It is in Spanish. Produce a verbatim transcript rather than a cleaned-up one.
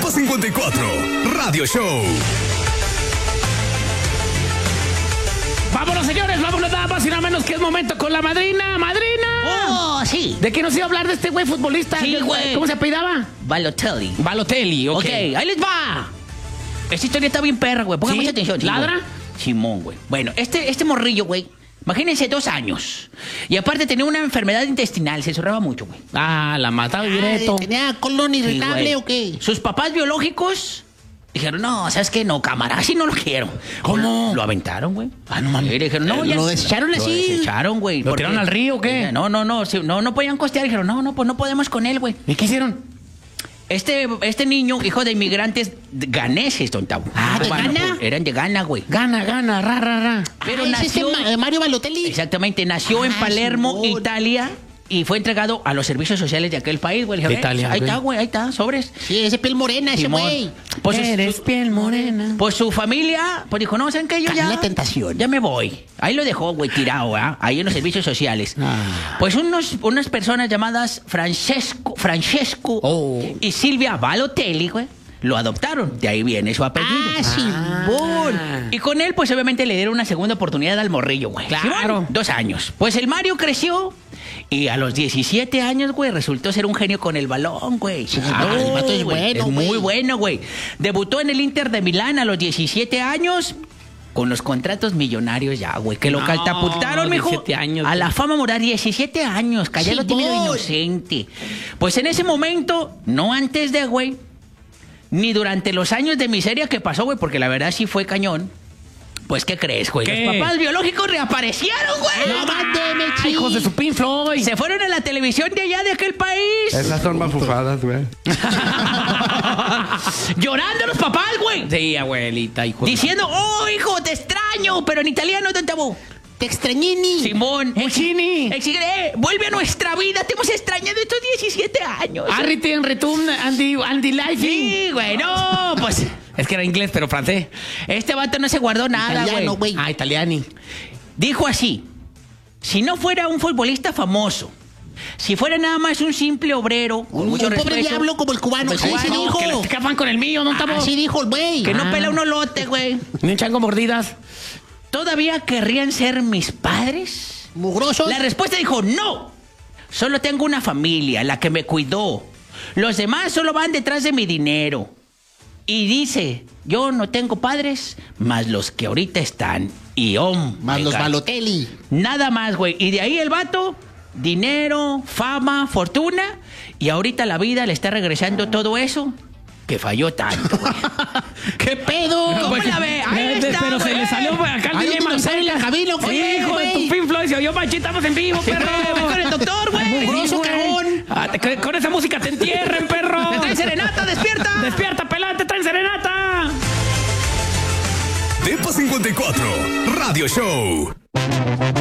Depa cincuenta y cuatro, Radio Show. Vámonos, señores, vámonos nada más y nada menos que es momento con la madrina. ¡Madrina! Oh, sí. ¿De qué nos iba a hablar de este güey futbolista? Sí, güey. ¿Cómo se apellidaba? Balotelli. Balotelli, ok. Ok, ahí les va. Esta historia está bien perra, güey. Pongan ¿Sí? mucha atención. ¿Ladra? Simón. Simón, güey. Bueno, este, este morrillo, güey. Imagínense, dos años. Y aparte tenía una enfermedad intestinal. Se zurraba mucho, güey. Ah, la mataba directo. ¿Tenía colon Sí, irritable güey. o qué? Sus papás biológicos dijeron, no, ¿sabes qué? No, cámara, así no lo quiero. ¿Cómo? Lo, lo aventaron, güey. Ah, no mames. Y le dijeron, no, Eh, ya. ¿lo desecharon Lo así? desecharon, güey. ¿Lo porque- tiraron al río o qué? No, no, no. sí, No, no podían costear. Dijeron, no, no, pues no podemos con él, güey. ¿Y qué hicieron? Este, este niño, hijo de inmigrantes ganeses, don Tavo. Ah, ¿de Bueno, Ghana? pues, eran de Ghana, güey. Gana, gana, ra, ra, ra. Pero Ah, ¿es nació... ese Ma- Mario Balotelli? Exactamente, nació en Ah, Palermo, Simón. Italia, y fue entregado a los servicios sociales de aquel país, güey. Le De dijeron, Italia, eh, ahí güey. está, güey, ahí está, sobres. Sí, ese piel morena, ese Simón. güey. Pues, su- Eres su- piel morena. pues su familia, pues dijo, no, ¿saben qué? Yo Cayó ya... la tentación. Ya me voy. Ahí lo dejó, güey, tirado, ¿ah? Ahí en los servicios sociales. Ah. Pues unos, unas personas llamadas Francesco, Francesco Oh. y Silvia Balotelli, güey, lo adoptaron. De ahí viene su apellido. Ah, Simón. Y con él, pues obviamente le dieron una segunda oportunidad al morrillo, güey. Claro. Simón, Dos años. Pues el Mario creció y a los diecisiete años, güey, resultó ser un genio con el balón, güey. Ah, el vato es güey, bueno, Es muy güey. bueno, güey. Debutó en el Inter de Milán a los diecisiete años. Con los contratos millonarios ya, güey. Que lo No, catapultaron, mijo. diecisiete años, a güey. la fama moral. diecisiete años. Callado, Sí, tímido, voy. inocente. Pues en ese momento, no antes de, güey, ni durante los años de miseria que pasó, güey, porque la verdad sí fue cañón. Pues, ¿qué crees, güey? ¿Qué? Los papás biológicos reaparecieron, güey. No mándeme, Ay, chi. hijos de su Pink Floyd. Se fueron a la televisión de allá, de aquel país. Esas son mafufadas, güey. Llorando los papás, güey. Sí, abuelita, hijo. de- Diciendo, oh, hijo, te extraño. Pero en italiano, don Tabo. Te extrañini. Simón. ¡Eh, Chini! Exige, eh, vuelve a nuestra vida. Te hemos extrañado estos diecisiete años. Arriti en return, Andy, Andy Life. Sí, güey, no, pues... Es que era inglés, pero francés. Este vato no se guardó nada, Italiano, güey. güey. Ah, italiani. Dijo así, si no fuera un futbolista famoso, si fuera nada más un simple obrero, con Un, mucho un pobre respeto, diablo como el cubano. Como Sí, el sí cubano, dijo. Que le escapan con el mío, ¿no estamos? Así dijo el güey. que no Ah. pela un olote, güey, Ni un chango mordidas. ¿todavía querrían ser mis padres? Mugroso. La respuesta dijo, no. Solo tengo una familia, la que me cuidó. Los demás solo van detrás de mi dinero. Y dice, yo no tengo padres, más los que ahorita están. Y om, Más los venga. Balotelli. Nada más, güey. Y de ahí el vato, dinero, fama, fortuna. Y ahorita la vida le está regresando todo eso que falló tanto, güey. ¿Qué pedo? ¿Cómo la ve? Ahí Eh, está, Pero se güey. le salió acá Hay el un D J dinosaurio en la Mancera. cabina, Sí, güey, hijo de tu güey. Pink Floyd. Se oyó, Machi, estamos en vivo, perro. Ve con el doctor, güey. Mugroso, Sí, güey. cagón. Ah, te- con esa música te entierren, perro. ¡Te traen serenata, despierta! Despierta, pelada, te traen serenata. Depa cincuenta y cuatro, Radio Show.